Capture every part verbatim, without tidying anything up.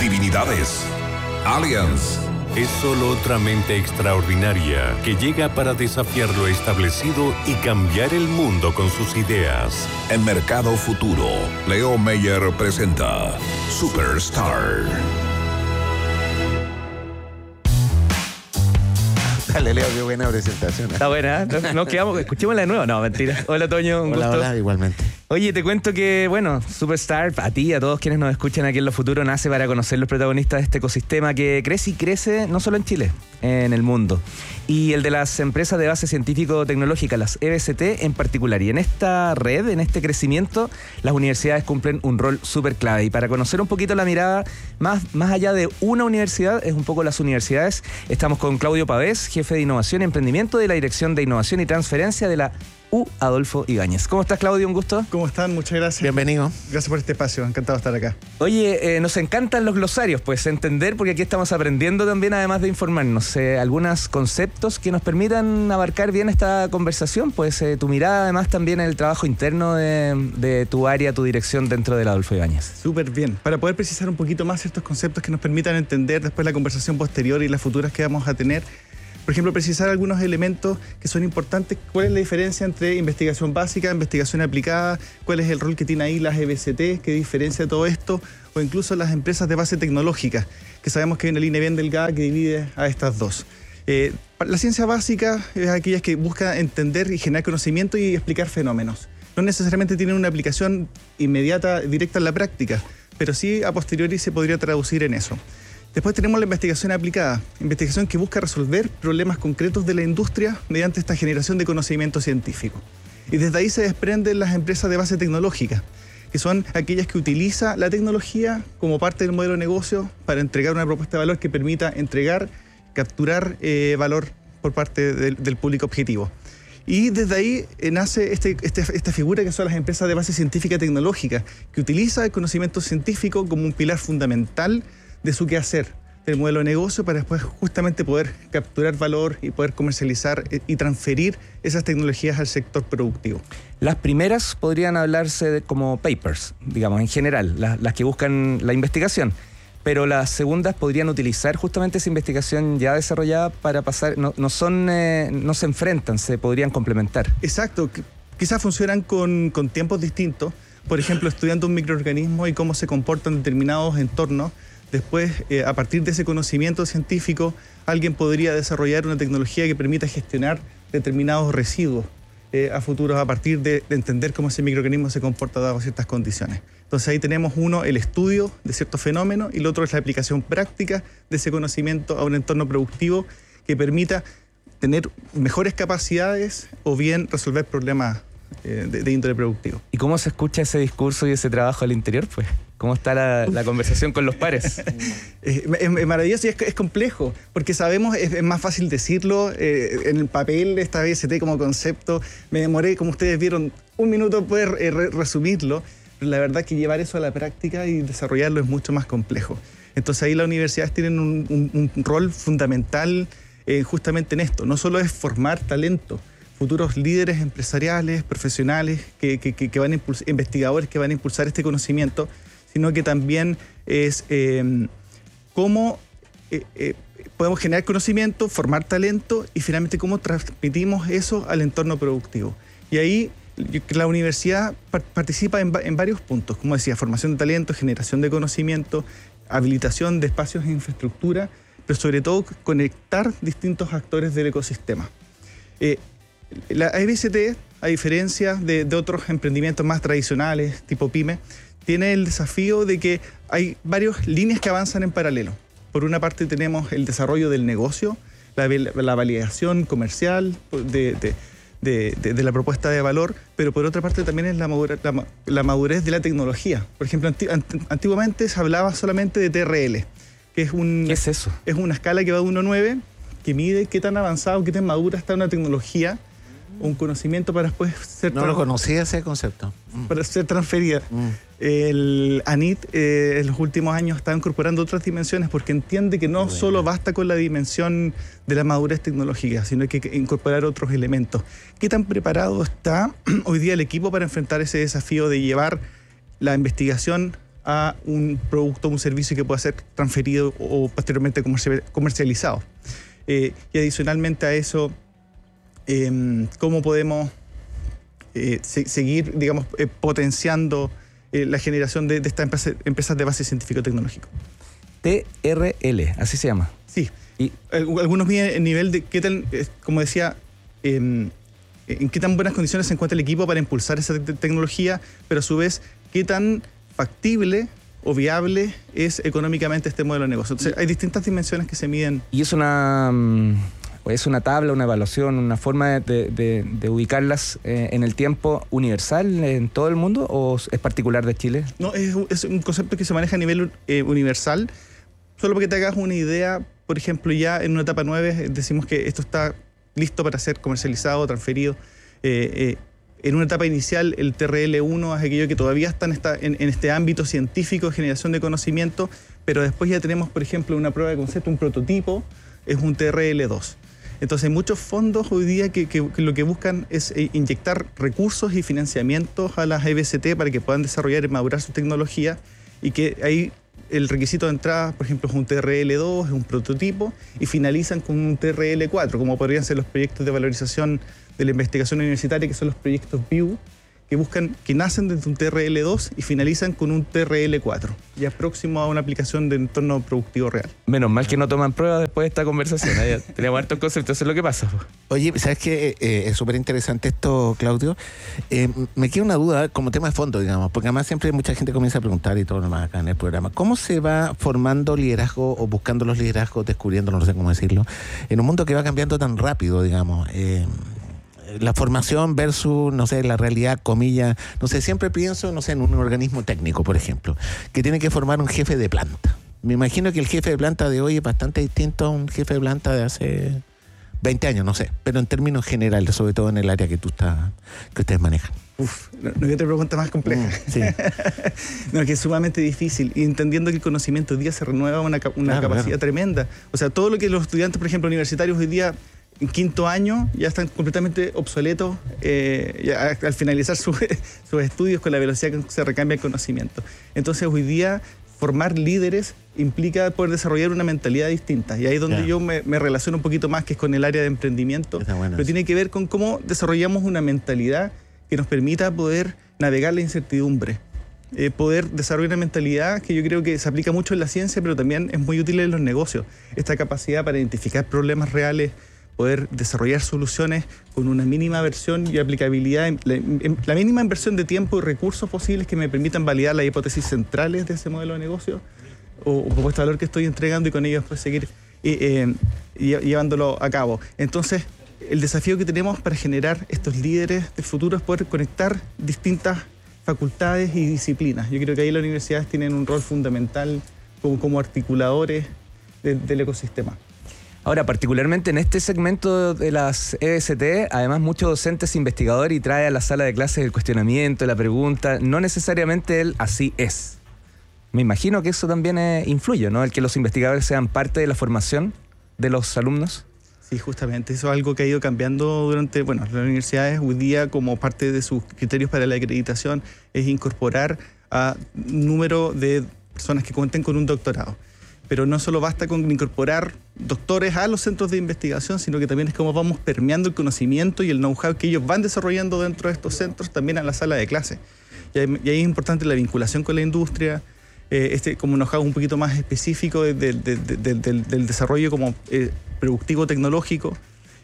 divinidades, aliens. Es solo otra mente extraordinaria que llega para desafiar lo establecido y cambiar el mundo con sus ideas. En Mercado Futuro, Leo Meyer presenta Superstar. Dale, Leo, qué buena presentación. Está buena, ¿eh? Nos quedamos, escuchémosla de nuevo. No, mentira. Hola, Toño, un hola, gusto. Hola, igualmente. Oye, te cuento que, bueno, Superstar, a ti y a todos quienes nos escuchan aquí en Lo Futuro, nace para conocer los protagonistas de este ecosistema que crece y crece no solo en Chile, en el mundo. Y el de las empresas de base científico-tecnológica, las E B C T en particular. Y en esta red, en este crecimiento, las universidades cumplen un rol súper clave. Y para conocer un poquito la mirada más, más allá de una universidad, es un poco las universidades, estamos con Claudio Pavés, jefe de Innovación y Emprendimiento de la Dirección de Innovación y Transferencia de la U Adolfo Ibáñez. ¿Cómo estás, Claudio? Un gusto. ¿Cómo están? Muchas gracias. Bienvenido. Gracias por este espacio, encantado de estar acá. Oye, eh, nos encantan los glosarios, pues entender, porque aquí estamos aprendiendo también, además de informarnos, eh, algunos conceptos que nos permitan abarcar bien esta conversación, pues eh, tu mirada además también en el trabajo interno de, de tu área, tu dirección dentro de la Adolfo Ibáñez. Súper bien. Para poder precisar un poquito más ciertos conceptos que nos permitan entender después la conversación posterior y las futuras que vamos a tener. Por ejemplo, precisar algunos elementos que son importantes. ¿Cuál es la diferencia entre investigación básica, investigación aplicada? ¿Cuál es el rol que tiene ahí las E B C T? ¿Qué diferencia todo esto? O incluso las empresas de base tecnológica, que sabemos que hay una línea bien delgada que divide a estas dos. Eh, la ciencia básica es aquella que busca entender y generar conocimiento y explicar fenómenos. No necesariamente tienen una aplicación inmediata, directa en la práctica, pero sí a posteriori se podría traducir en eso. Después tenemos la investigación aplicada, investigación que busca resolver problemas concretos de la industria mediante esta generación de conocimiento científico. Y desde ahí se desprenden las empresas de base tecnológica, que son aquellas que utilizan la tecnología como parte del modelo de negocio para entregar una propuesta de valor que permita entregar, capturar eh, valor por parte del, del público objetivo. Y desde ahí eh, nace este, este, esta figura que son las empresas de base científica tecnológica, que utiliza el conocimiento científico como un pilar fundamental de su quehacer, del modelo de negocio, para después justamente poder capturar valor y poder comercializar y transferir esas tecnologías al sector productivo. Las primeras podrían hablarse de como papers, digamos, en general, las, las que buscan la investigación, pero las segundas podrían utilizar justamente esa investigación ya desarrollada para pasar, no, no son, eh, no se enfrentan, se podrían complementar. Exacto, quizás funcionan con, con tiempos distintos, por ejemplo, estudiando un microorganismo y cómo se comportan determinados entornos. Después, eh, a partir de ese conocimiento científico, alguien podría desarrollar una tecnología que permita gestionar determinados residuos eh, a futuros a partir de, de entender cómo ese microorganismo se comporta dado ciertas condiciones. Entonces ahí tenemos uno, el estudio de ciertos fenómenos, y el otro es la aplicación práctica de ese conocimiento a un entorno productivo que permita tener mejores capacidades o bien resolver problemas eh, de, de índole productivo. ¿Y cómo se escucha ese discurso y ese trabajo al interior, pues? ¿Cómo está la, la conversación con los pares? es, es maravilloso y es, es complejo, porque sabemos, es, es más fácil decirlo eh, en el papel, esta E B C T como concepto. Me demoré, como ustedes vieron, un minuto en poder eh, re, resumirlo, pero la verdad que llevar eso a la práctica y desarrollarlo es mucho más complejo. Entonces ahí las universidades tienen un, un, un rol fundamental eh, justamente en esto. No solo es formar talento, futuros líderes empresariales, profesionales, que, que, que van a impulsar, investigadores que van a impulsar este conocimiento, sino que también es eh, cómo eh, eh, podemos generar conocimiento, formar talento y finalmente cómo transmitimos eso al entorno productivo. Y ahí la universidad participa en, en varios puntos, como decía, formación de talento, generación de conocimiento, habilitación de espacios e infraestructura, pero sobre todo conectar distintos actores del ecosistema. Eh, la E B C T, a diferencia de, de otros emprendimientos más tradicionales, tipo pyme, tiene el desafío de que hay varias líneas que avanzan en paralelo. Por una parte tenemos el desarrollo del negocio, la, la validación comercial de, de, de, de, de la propuesta de valor, pero por otra parte también es la madurez, la, la madurez de la tecnología. Por ejemplo, anti, antiguamente se hablaba solamente de T R L, que es, un, ¿Qué es eso? Es una escala que va de uno a nueve, que mide qué tan avanzado, qué tan madura está una tecnología, un conocimiento para después ser... No lo conocía ese concepto. Para ser transferida. Mm. El A N I T eh, en los últimos años está incorporando otras dimensiones porque entiende que no bueno. solo basta con la dimensión de la madurez tecnológica, sino que hay que incorporar otros elementos. ¿Qué tan preparado está hoy día el equipo para enfrentar ese desafío de llevar la investigación a un producto o un servicio que pueda ser transferido o posteriormente comercializado. Eh, y adicionalmente a eso, eh, cómo podemos eh, se, seguir, digamos, eh, potenciando eh, la generación de, de estas empresas, empresas de base científico-tecnológico. T R L, así se llama. Sí. Y algunos miden el nivel de qué tal, como decía, eh, en qué tan buenas condiciones se encuentra el equipo para impulsar esa te tecnología, pero a su vez, qué tan factible o viable es económicamente este modelo de negocio. Entonces, hay distintas dimensiones que se miden. Y es una, es una tabla, una evaluación, una forma de, de, de ubicarlas eh, en el tiempo universal en todo el mundo, ¿o es particular de Chile? No, es, es un concepto que se maneja a nivel eh, universal. Solo para que te hagas una idea, por ejemplo, ya en una etapa nueve decimos que esto está listo para ser comercializado, transferido. Eh, eh, en una etapa inicial, el T R L uno es aquello que todavía está en, esta, en, en este ámbito científico de generación de conocimiento, pero después ya tenemos, por ejemplo, una prueba de concepto, un prototipo, es un T R L dos. Entonces hay muchos fondos hoy día que, que, que lo que buscan es inyectar recursos y financiamientos a las E B C T para que puedan desarrollar y madurar su tecnología, y que ahí el requisito de entrada, por ejemplo, es un T R L dos, es un prototipo, y finalizan con un T R L cuatro, como podrían ser los proyectos de valorización de la investigación universitaria, que son los proyectos V I U, que buscan, que nacen desde un T R L dos y finalizan con un T R L cuatro, ya próximo a una aplicación de entorno productivo real. Menos mal que no toman pruebas después de esta conversación. Tenemos hartos conceptos, eso es lo que pasa. Oye, ¿sabes qué? Eh, es súper interesante esto, Claudio. Eh, me queda una duda como tema de fondo, digamos, porque además siempre mucha gente comienza a preguntar y todo lo más acá en el programa. ¿Cómo se va formando liderazgo o buscando los liderazgos, descubriéndolo, no sé cómo decirlo, en un mundo que va cambiando tan rápido, digamos? Eh, la formación versus, no sé, la realidad, comillas, no sé, siempre pienso, no sé, en un organismo técnico, por ejemplo, que tiene que formar un jefe de planta. Me imagino que el jefe de planta de hoy es bastante distinto a un jefe de planta de hace veinte años, no sé, pero en términos generales, sobre todo en el área que tú estás, que ustedes manejan. Uf, no, no hay otra pregunta más compleja. Mm, sí. No, que es sumamente difícil, y entendiendo que el conocimiento hoy día se renueva una, una claro, capacidad claro. tremenda. O sea, todo lo que los estudiantes, por ejemplo, universitarios hoy día en quinto año ya están completamente obsoletos eh, ya al finalizar su, sus estudios con la velocidad que se recambia el conocimiento. Entonces hoy día formar líderes implica poder desarrollar una mentalidad distinta, y ahí es donde yeah. yo me, me relaciono un poquito más, que es con el área de emprendimiento, bueno, pero sí. tiene que ver con cómo desarrollamos una mentalidad que nos permita poder navegar la incertidumbre. Eh, poder desarrollar una mentalidad que yo creo que se aplica mucho en la ciencia, pero también es muy útil en los negocios. Esta capacidad para identificar problemas reales, poder desarrollar soluciones con una mínima versión y aplicabilidad, la, la mínima inversión de tiempo y recursos posibles que me permitan validar las hipótesis centrales de ese modelo de negocio o, o propuesta de valor que estoy entregando, y con ello después seguir eh, eh, llevándolo a cabo. Entonces, el desafío que tenemos para generar estos líderes del futuro es poder conectar distintas facultades y disciplinas. Yo creo que ahí las universidades tienen un rol fundamental como, como articuladores de, del ecosistema. Ahora, particularmente en este segmento de las E B C T, además muchos docentes investigadores, y trae a la sala de clases el cuestionamiento, la pregunta, no necesariamente el así es. Me imagino que eso también eh, influye, ¿no? El que los investigadores sean parte de la formación de los alumnos. Sí, justamente, eso es algo que ha ido cambiando durante, bueno, las universidades hoy día, como parte de sus criterios para la acreditación, es incorporar a número de personas que cuenten con un doctorado. Pero no solo basta con incorporar doctores a los centros de investigación, sino que también es cómo vamos permeando el conocimiento y el know-how que ellos van desarrollando dentro de estos centros también a la sala de clase. Y ahí, y ahí es importante la vinculación con la industria, eh, este como un know-how un poquito más específico de, de, de, de, del, del desarrollo como eh, productivo tecnológico,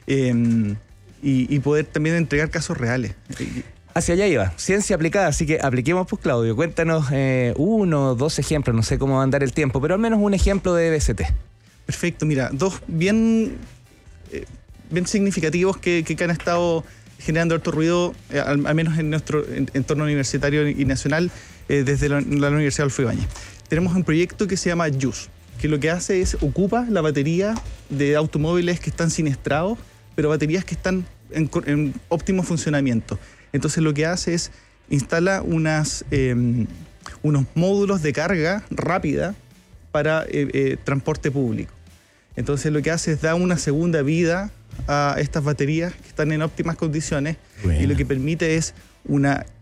eh, y, y poder también entregar casos reales. Hacia allá iba, ciencia aplicada, así que apliquemos, pues, Claudio. Cuéntanos eh, uno, dos ejemplos, no sé cómo va a andar el tiempo, pero al menos un ejemplo de E B C T. Perfecto, mira, dos bien, eh, bien significativos que, que han estado generando harto ruido, eh, al, al menos en nuestro en, entorno universitario y nacional, eh, desde la, la Universidad Adolfo Ibáñez. Tenemos un proyecto que se llama Yus, que lo que hace es ocupa la batería de automóviles que están siniestrados, pero baterías que están en, en óptimo funcionamiento. Entonces lo que hace es instala unas, eh, unos módulos de carga rápida para eh, eh, transporte público. Entonces lo que hace es dar una segunda vida a estas baterías que están en óptimas condiciones. Bueno. Y lo que permite es una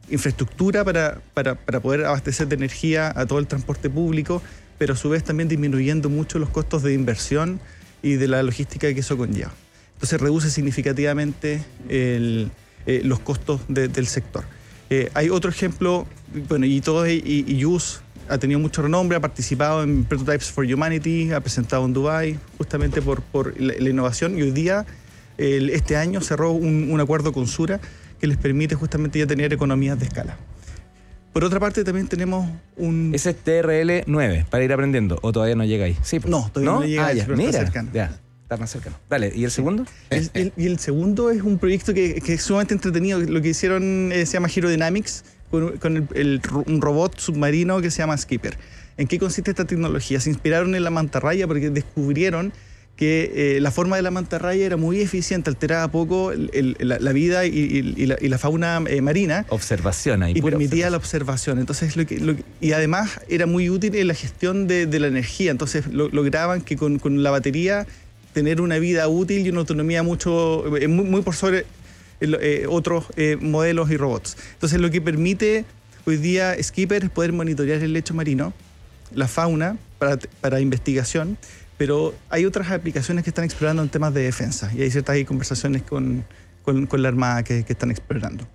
infraestructura para, para, para poder abastecer de energía a todo el transporte público, pero a su vez también disminuyendo mucho los costos de inversión y de la logística que eso conlleva. Entonces reduce significativamente el, eh, los costos de, del sector. Eh, hay otro ejemplo, bueno, y todo y, y U S ha tenido mucho renombre, ha participado en Prototypes for Humanity, ha presentado en Dubái justamente por, por la, la innovación, y hoy día, el, este año, cerró un, un acuerdo con Sura que les permite justamente ya tener economías de escala. Por otra parte, también tenemos un... Ese es T R L nueve, para ir aprendiendo, o todavía no llega ahí. Sí, pues. No, todavía no, no llega ah, ahí, ya, pero mira, está cercano. Ya, está más cercano. Dale, ¿y el segundo? El, el, y el segundo es un proyecto que, que es sumamente entretenido. Lo que hicieron eh, se llama Hero Dynamics, con, con el, el, un robot submarino que se llama Skipper. ¿En qué consiste esta tecnología? Se inspiraron en la mantarraya porque descubrieron que eh, la forma de la mantarraya era muy eficiente, alteraba poco el, el, la, la vida y, y, y, la, y la fauna eh, marina. Observación ahí. Y permitía observación. la observación. Entonces, lo que, lo, y además era muy útil en la gestión de, de la energía. Entonces lo, lograban que con, con la batería tener una vida útil y una autonomía mucho, eh, muy, muy por sobre eh, otros eh, modelos y robots. Entonces lo que permite hoy día Skipper es poder monitorear el lecho marino, la fauna para, para investigación, pero hay otras aplicaciones que están explorando en temas de defensa y hay ciertas hay conversaciones con, con, con la Armada que, que están explorando.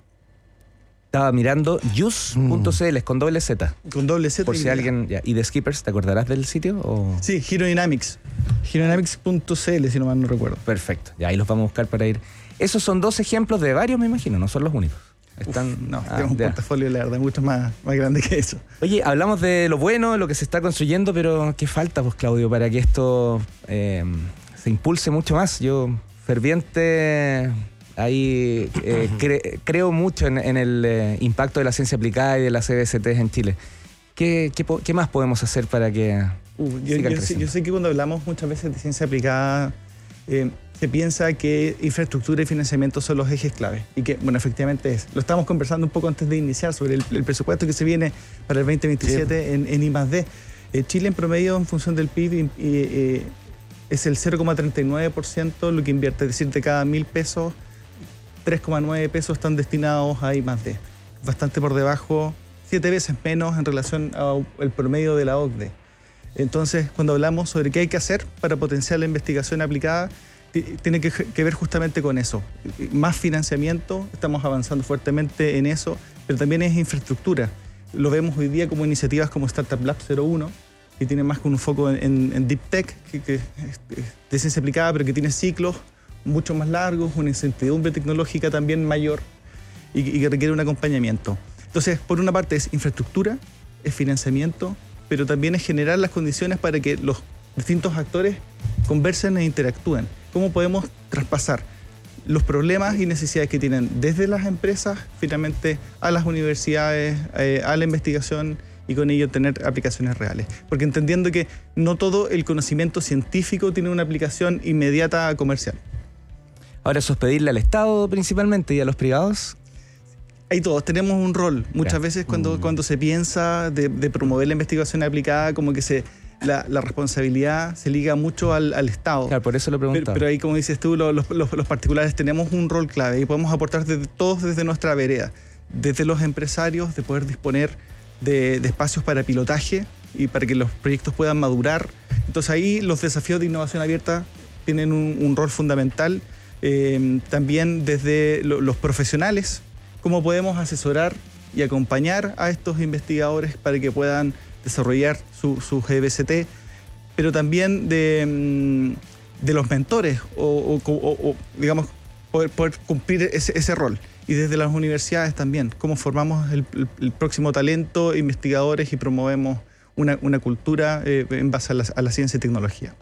Estaba mirando yus punto c l mm. con doble Z. Con doble Z. Por si alguien... Ya. ¿Y de Skippers, te acordarás del sitio? O? Sí, Hero Dynamics. Hero Dynamics punto c l, si no mal no recuerdo. Perfecto. Ya ahí los vamos a buscar para ir. Esos son dos ejemplos de varios, me imagino, no son los únicos. Están, Uf, no, ah, tenemos un portafolio, la verdad, mucho más, más grande que eso. Oye, hablamos de lo bueno, lo que se está construyendo, pero ¿qué falta, pues, Claudio, para que esto eh, se impulse mucho más? Yo, ferviente, ahí eh, cre creo mucho en, en el eh, impacto de la ciencia aplicada y de las C B C Ts en Chile. ¿Qué, qué, qué más podemos hacer para que uh, yo, yo, sé, yo sé que cuando hablamos muchas veces de ciencia aplicada, eh, se piensa que infraestructura y financiamiento son los ejes clave y que, bueno, efectivamente es. Lo estábamos conversando un poco antes de iniciar sobre el, el presupuesto que se viene para el veinte veintisiete sí. en, en I más D. Eh, Chile en promedio en función del P I B y, y, es el cero coma treinta y nueve por ciento lo que invierte, es decir, de cada mil pesos, tres coma nueve pesos están destinados a I más D. Bastante por debajo, siete veces menos en relación al promedio de la O C D E. Entonces, cuando hablamos sobre qué hay que hacer para potenciar la investigación aplicada, tiene que, que ver justamente con eso. Más financiamiento, estamos avanzando fuertemente en eso, pero también es infraestructura. Lo vemos hoy día como iniciativas como Startup Lab cero uno, que tiene más con un foco en, en Deep Tech, que, que es de ciencia aplicada, pero que tiene ciclos mucho más largos, una incertidumbre tecnológica también mayor y, y que requiere un acompañamiento. Entonces, por una parte es infraestructura, es financiamiento, pero también es generar las condiciones para que los distintos actores conversen e interactúen. ¿Cómo podemos traspasar los problemas y necesidades que tienen desde las empresas, finalmente a las universidades, eh, a la investigación y con ello tener aplicaciones reales? Porque entendiendo que no todo el conocimiento científico tiene una aplicación inmediata comercial. Ahora, ¿eso es pedirle al Estado principalmente y a los privados? Ahí todos tenemos un rol. Muchas claro. veces cuando, mm. cuando se piensa de, de promover la investigación aplicada, como que se... La, la responsabilidad se liga mucho al, al Estado. Claro, por eso lo preguntaba. Pero, pero ahí, como dices tú, los, los, los particulares tenemos un rol clave y podemos aportar desde, todos desde nuestra vereda, desde los empresarios, de poder disponer de, de espacios para pilotaje y para que los proyectos puedan madurar. Entonces ahí los desafíos de innovación abierta tienen un, un rol fundamental. Eh, también desde lo, los profesionales, cómo podemos asesorar y acompañar a estos investigadores para que puedan desarrollar su, su G B C T, pero también de, de los mentores o, o, o, o digamos, poder, poder cumplir ese, ese rol. Y desde las universidades también, cómo formamos el, el, el próximo talento, investigadores y promovemos una, una cultura eh, en base a la, a la ciencia y tecnología.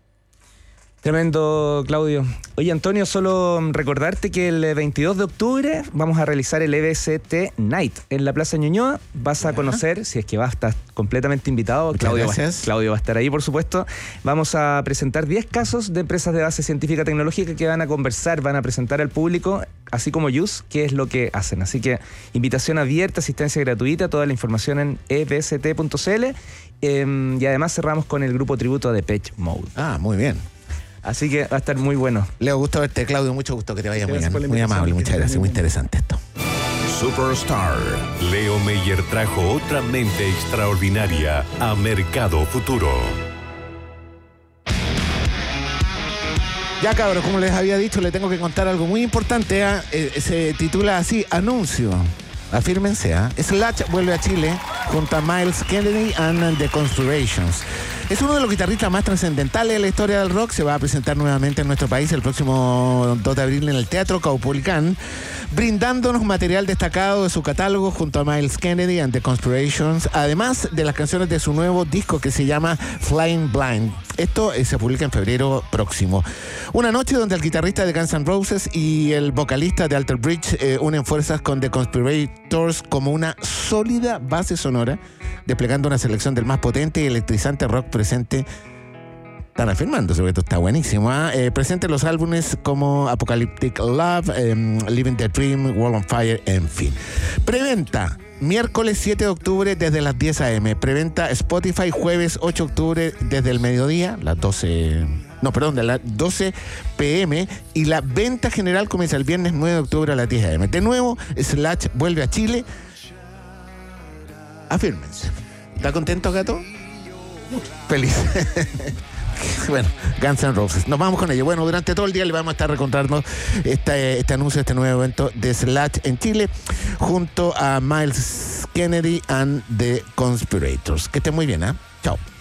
Tremendo, Claudio. Oye, Antonio, solo recordarte que el veintidós de octubre vamos a realizar el E B C T Night en la Plaza Ñuñoa. Vas a Ajá. conocer, si es que vas a estar completamente invitado, Claudio va, Claudio va a estar ahí, por supuesto. Vamos a presentar diez casos de empresas de base científica tecnológica que van a conversar, van a presentar al público, así como U S, qué es lo que hacen. Así que invitación abierta, asistencia gratuita, toda la información en e b c t punto c l. Eh, y además cerramos con el grupo tributo a Depeche Mode. Ah, muy bien. Así que va a estar muy bueno. Leo, gusto verte, Claudio, mucho gusto, que te vaya muy bien. Muy amable, muchas gracias, muy interesante esto. Superstar. Leo Meyer trajo otra mente extraordinaria a Mercado Futuro. Ya cabros, como les había dicho, le tengo que contar algo muy importante. ¿eh? Eh, se titula así, Anuncio. Afírmense, ¿eh? Slash vuelve a Chile junto a Miles Kennedy and the Conspirations. Es uno de los guitarristas más trascendentales de la historia del rock. Se va a presentar nuevamente en nuestro país el próximo dos de abril en el Teatro Caupolicán, brindándonos material destacado de su catálogo junto a Miles Kennedy and the Conspirations, además de las canciones de su nuevo disco que se llama Flying Blind. Esto eh, se publica en febrero próximo. Una noche donde el guitarrista de Guns N' Roses y el vocalista de Alter Bridge eh, unen fuerzas con The Conspirators como una sólida base sonora, desplegando una selección del más potente y electrizante rock presente. Están afirmando, sobre todo está buenísimo. ¿eh? Eh, presente los álbumes como Apocalyptic Love, eh, Living the Dream, World on Fire, en fin. Preventa. Miércoles siete de octubre desde las diez a eme. Preventa Spotify jueves ocho de octubre desde el mediodía, las doce... No, perdón, de las doce pe eme. Y la venta general comienza el viernes nueve de octubre a las diez a eme. De nuevo, Slash vuelve a Chile. Afírmense. ¿Está contento, gato? Feliz. Bueno, Guns N' Roses. Nos vamos con ello. Bueno, durante todo el día le vamos a estar recontando este, este anuncio, este nuevo evento de Slash en Chile, junto a Miles Kennedy and the Conspirators. Que estén muy bien, ¿eh? Chao.